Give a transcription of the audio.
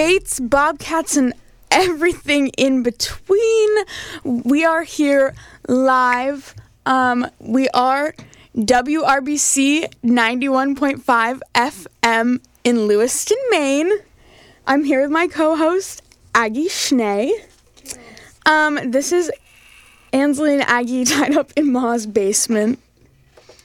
Bates, Bobcats, and everything in between. We are here live. We are WRBC 91.5 FM in Lewiston, Maine. I'm here with my co-host, Aggie Schnee. This is Ansley and Aggie tied up in Ma's basement.